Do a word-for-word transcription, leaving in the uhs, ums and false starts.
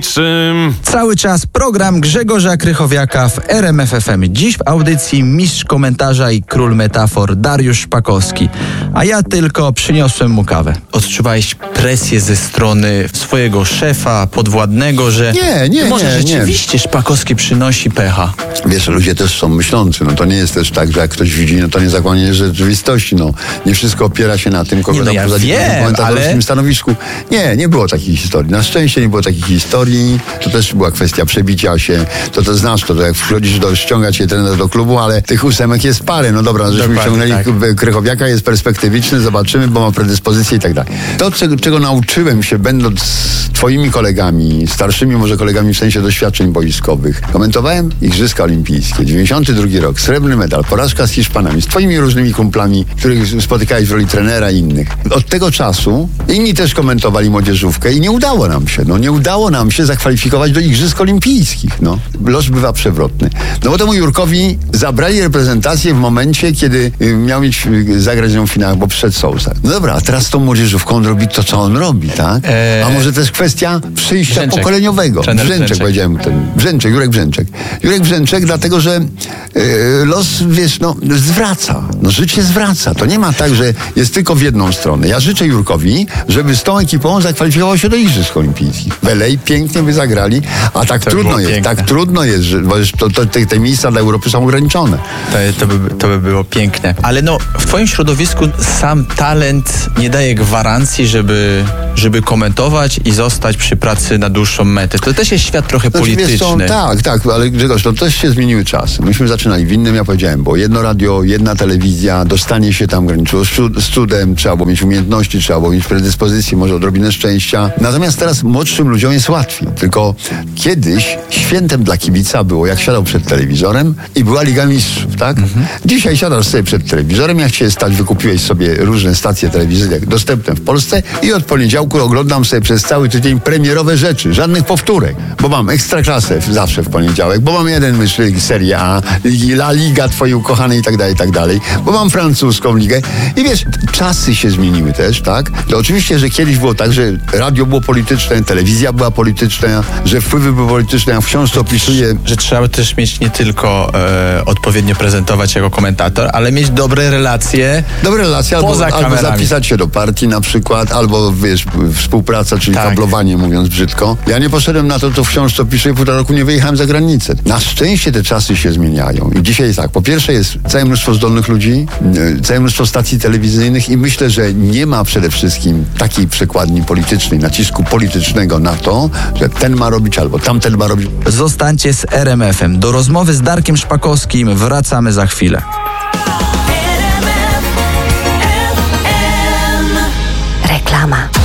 Czym? Cały czas program Grzegorza Krychowiaka w R M F F M. Dziś w audycji mistrz komentarza i król metafor Dariusz Szpakowski. A ja tylko przyniosłem mu kawę. Odczuwałeś presję ze strony swojego szefa, podwładnego, że Nie, nie, może nie, rzeczywiście Szpakowski przynosi pecha. Wiesz, ludzie też są myślący. No to nie jest też tak, że jak ktoś widzi, no to nie zakłamanie rzeczywistości. No nie wszystko opiera się na tym, kogo Nie, no tam ja posadzi wiem, w komentatorskim ale... stanowisku. Nie, nie było takich historii. Na szczęście nie było takich historii. To też była kwestia przebicia się. To to znasz, to, to jak wchodzisz do, ściąga cię trener do klubu, ale tych ósemek jest parę. No dobra, żeśmy Dokładnie, ściągnęli tak. Krychowiaka, jest perspektywiczny, zobaczymy, bo ma predyspozycje i tak dalej. To, czego, czego nauczyłem się, będąc twoimi kolegami, starszymi może kolegami w sensie doświadczeń boiskowych, komentowałem Igrzyska Olimpijskie, dziewięćdziesiąty drugi rok, srebrny medal, porażka z Hiszpanami, z twoimi różnymi kumplami, których spotykałeś w roli trenera i innych. Od tego czasu inni też komentowali młodzieżówkę i nie udało nam się, no nie udało nam się zakwalifikować do Igrzysk Olimpijskich, no. Los bywa przewrotny. No bo temu Jurkowi zabrali reprezentację w momencie, kiedy y, miał mieć y, zagrać ją w finałach, bo przed Sousach. No dobra, a teraz tą młodzieżówką on robi to, co on robi, tak? Eee, a może to jest kwestia przyjścia Brzęczek. pokoleniowego. Trener Brzęczek, Brzęczek. powiedziałem ten. Brzęczek, Jurek Brzęczek. Jurek Brzęczek, dlatego, że y, los, wiesz, no, zwraca. No życie zwraca. To nie ma tak, że jest tylko w jedną stronę. Ja życzę Jurkowi, żeby z tą ekipą zakwalifikował się do Igrzysk Olimpijskich. W L A pięknie by zagrali, a tak To trudno było jest, piękne. tak trudno jest, że bo to, to, te, te miejsca dla Europy są ograniczone. To, to, by, to by było piękne. Ale no, w twoim środowisku sam talent nie daje gwarancji, żeby, żeby komentować i zostać przy pracy na dłuższą metę. To też jest świat trochę Znaczy, wiesz co, polityczny. tak, tak, ale Grzegorz, to też się zmieniły czasy. Myśmy zaczynali w innym, ja powiedziałem, bo jedno radio, jedna telewizja, dostanie się tam graniczyło z cudem, trzeba było mieć umiejętności, trzeba było mieć predyspozycję, może odrobinę szczęścia. Natomiast teraz młodszym ludziom jest łatwiej. Tylko kiedyś świętem dla kibica było, jak siadał przed telewizorem i była Liga Mistrzów, tak? Mhm. Dzisiaj siadasz sobie przed telewizorem, jak cię stać, wykupiłeś sobie różne stacje telewizyjne dostępne w Polsce i od poniedziałku oglądam sobie przez cały tydzień premierowe rzeczy, żadnych powtórek, bo mam Ekstraklasę zawsze w poniedziałek, bo mam jeden myśl Serie A, La Liga twojej ukochanej i tak dalej, i tak dalej, bo mam francuską ligę i wiesz, czasy się zmieniły też, tak? To oczywiście, że kiedyś było tak, że radio było polityczne, telewizja była polityczna, że wpływy były polityczne, ja wciąż to opisuję. Że trzeba też mieć nie tylko e, odpowiednio prezentować jako komentator, ale mieć dobre relacje. Dobre relacje, albo, Poza albo kamerami. zapisać się do partii na przykład, albo wiesz, współpraca, czyli Tak. kablowanie, mówiąc brzydko. Ja nie poszedłem na to, to wciąż to piszę, półtora roku nie wyjechałem za granicę. Na szczęście te czasy się zmieniają. I dzisiaj jest tak, po pierwsze jest całe mnóstwo zdolnych ludzi, e, całe mnóstwo stacji telewizyjnych i myślę, że nie ma przede wszystkim takiej przekładni politycznej, nacisku politycznego na to, że ten ma robić albo tamten ma robić. Zostańcie z R M F em. Do rozmowy z Darkiem Szpakowskim wracamy za chwilę. Reklama.